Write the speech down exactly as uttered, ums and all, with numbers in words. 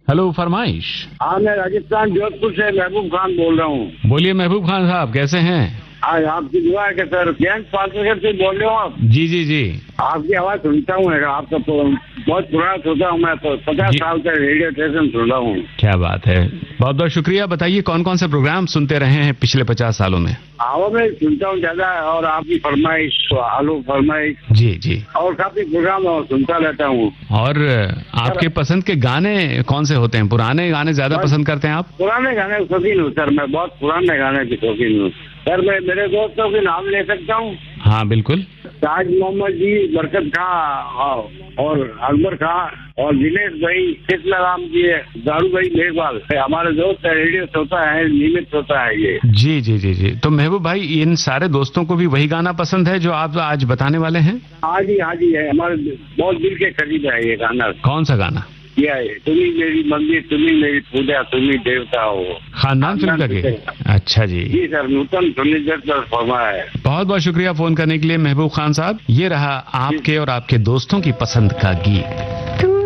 Hello, फरमाइश। हाँ, मैं राजस्थान जोधपुर से महबूब खान बोल रहा हूँ। बोलिए महबूब खान साहब, कैसे हैं? आज आपकी दुआ है कि सर जैन पार्टनरशिप से बोल रहे हो आप? जी जी जी। आपकी आवाज सुनता हूँ, आपका तो बहुत पुराना सुनता हूँ मैं, तो पचास साल से रेडियो स्टेशन सुन रहा हूँ। क्या बात है, बहुत बहुत शुक्रिया। बताइए कौन कौन से प्रोग्राम सुनते रहे हैं पिछले पचास सालों में? आवाज में सुनता हूँ ज्यादा, और आपकी फरमाइश, आलू फरमाइश, जी जी, और काफी प्रोग्राम सुनता रहता हूँ। और आपके पसंद के गाने कौन से होते हैं? पुराने गाने ज्यादा पसंद करते हैं आप? पुराने गाने शौकीन हूँ सर, मैं बहुत पुराने गाने की शौकीन हूँ सर। मैं मेरे दोस्तों के नाम ले सकता हूँ? हाँ बिल्कुल। ताज मोहम्मद जी, बरकत खां और अकबर खां और दिनेश भाई, कृष्ण राम जी, दारू भाई मेघवाल, हमारे दोस्त है, रेडियो श्रोता है, नियमित होता है ये। जी जी जी जी। तो महबूब भाई, इन सारे दोस्तों को भी वही गाना पसंद है जो आप आज बताने वाले हैं? हाँ जी, हाँ जी, है, हमारे बहुत दिल के करीब है ये गाना। कौन सा गाना? यह है, तुम्ही मेरी मंदिर, तुम्ही मेरी पूजा, तुम्ही देवता हो। खानदान फिल्म का गीत? अच्छा जी जी सर, नूतन फर्नीचर पर फरमा है। बहुत बहुत शुक्रिया फोन करने के लिए महबूब खान साहब। ये रहा आपके और आपके दोस्तों की पसंद का गीत।